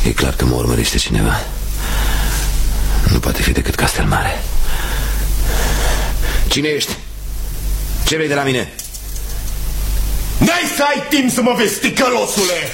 E clar că mă urmărește cineva. Nu poate fi decât Castelmare. Cine ești? Ce vrei de la mine? N-ai să ai timp să mă vezi, ticălosule!